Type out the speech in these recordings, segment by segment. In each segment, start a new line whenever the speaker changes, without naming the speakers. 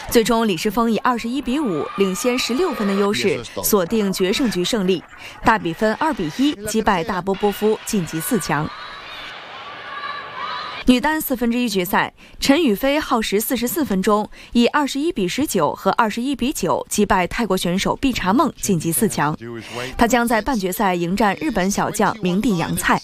最终李诗沣以21比5领先16分的优势，锁定决胜局胜利，大比分2比1击败大波波夫，晋级4强。女单1/4决赛，陈雨菲耗时44分钟，以21比19和21比9击败泰国选手毕查梦，晋级4强。她将在半决赛迎战日本小将明地洋菜。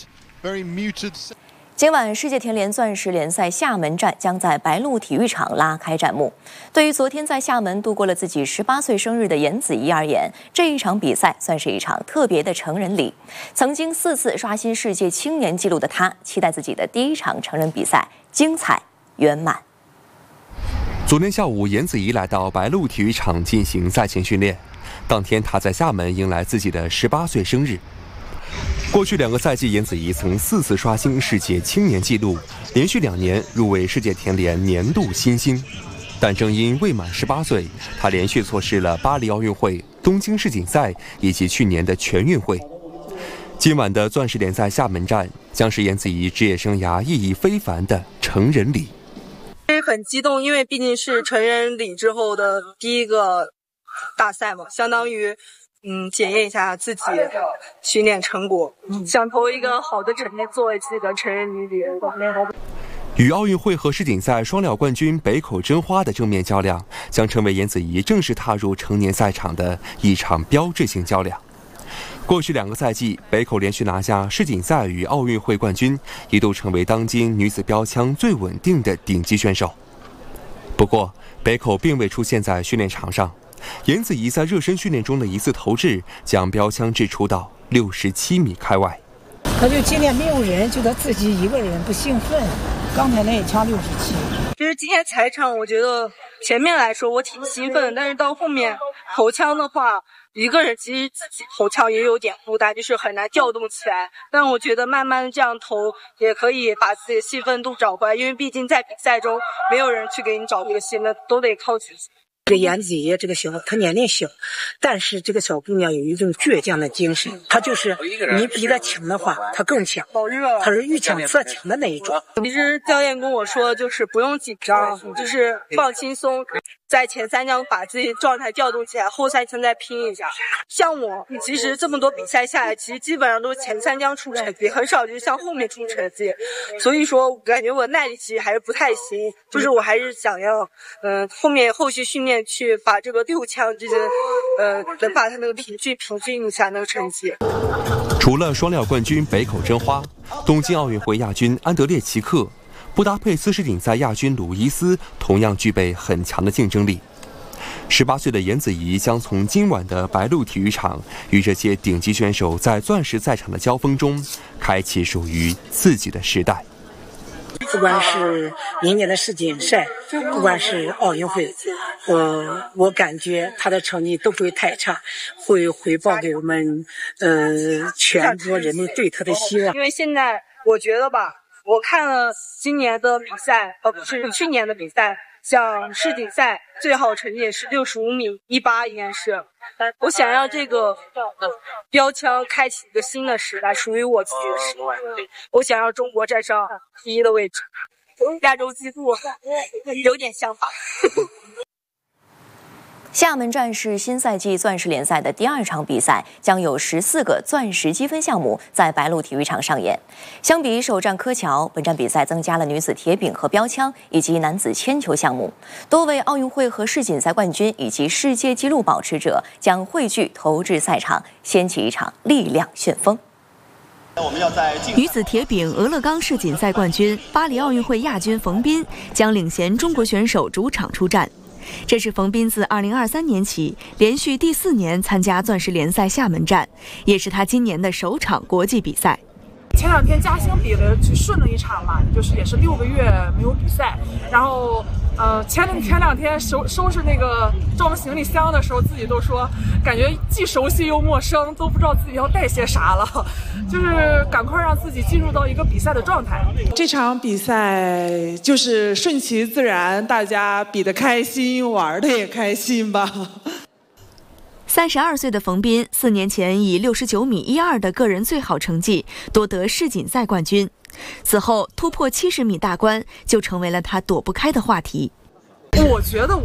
今晚世界田联钻石联赛厦门站将在白鹿体育场拉开战幕。对于昨天在厦门度过了自己18岁生日的颜子怡而言，这一场比赛算是一场特别的成人礼。曾经4次刷新世界青年纪录的她，期待自己的第一场成人比赛精彩圆满。
昨天下午，颜子怡来到白鹿体育场进行赛前训练。当天，她在厦门迎来自己的18岁生日。过去2个赛季，颜子怡曾4次刷新世界青年纪录，连续2年入围世界田联年度新星。但正因未满18岁，她连续错失了巴黎奥运会、东京世锦赛以及去年的全运会。今晚的钻石联赛厦门站将是颜子怡职业生涯意义非凡的成人礼。
很激动，因为毕竟是成人礼之后的第一个大赛嘛，相当于检验一下自己训练成果，想投一个好的成绩作为自己的成人礼。
与奥运会和世锦赛双料冠军北口真花的正面较量，将成为颜子怡正式踏入成年赛场的一场标志性较量。过去2个赛季，北口连续拿下世锦赛与奥运会冠军，一度成为当今女子标枪最稳定的顶级选手。不过，北口并未出现在训练场上。颜子怡在热身训练中的一次投掷，将标枪掷出到67米开外。
他就今天没有人，就他自己一个人不兴奋。刚才那一枪67。
其实今天踩场，我觉得前面来说我挺兴奋，但是到后面投枪的话，一个人其实自己投枪也有点负担，就是很难调动起来。但我觉得慢慢这样投也可以把自己的兴奋度找回来，因为毕竟在比赛中没有人去给你找这个兴奋，都得靠自己。
这个颜子怡这个小，她年龄小，但是这个小姑娘有一种倔强的精神。她就是你比她强的话，她更强。她是遇强则强的那一种。
其实教练跟我说，就是不用紧张，就是放轻松，在前3强把自己状态调动起来，后3强再拼一下。像我，其实这么多比赛下来，其实基本上都是前3强出成绩，很少就是向后面出成绩。所以说，我感觉我耐力其实还是不太行，就是我还是想要，后续训练去把这个6强之间，能把它那个平均一下那个成绩。
除了双料冠军北口真花，东京奥运会亚军安德烈奇克，布达佩斯世锦赛亚军鲁伊斯同样具备很强的竞争力。18岁的颜子怡将从今晚的白鹿体育场与这些顶级选手在钻石赛场的交锋中，开启属于自己的时代。
不管是明年的世锦赛，不管是奥运会，我感觉他的成绩都不会太差，会回报给我们全国人民对他的希望。
因为现在我觉得吧，我看了今年的比赛，不是去年的比赛，像世锦赛最好成绩也是65米18，应该是。我想要这个标枪开启一个新的时代，属于我自己的时代。我想要中国站上第1的位置，亚洲纪录有点想法。
厦门站是新赛季钻石联赛的第2场比赛，将有14个钻石积分项目在白鹿体育场上演。相比首战柯桥，本站比赛增加了女子铁饼和标枪以及男子铅球项目。多位奥运会和世锦赛冠军以及世界纪录保持者将汇聚投掷赛场，掀起一场力量旋风。
女子铁饼俄勒冈世锦赛冠军、巴黎奥运会亚军冯彬将领衔中国选手主场出战。这是冯彬自2023年起连续第4年参加钻石联赛厦门站，也是他今年的首场国际比赛。
前2天嘉兴比的挺顺的一场嘛，就是也是6个月没有比赛，然后前2天收拾那个装行李箱的时候，自己都说感觉既熟悉又陌生，都不知道自己要带些啥了，就是赶快让自己进入到一个比赛的状态。
这场比赛就是顺其自然，大家比得开心，玩得也开心吧。
32岁的冯彬4年前以69米12的个人最好成绩夺得世锦赛冠军，此后突破70米大关就成为了他躲不开的话题。
我觉得我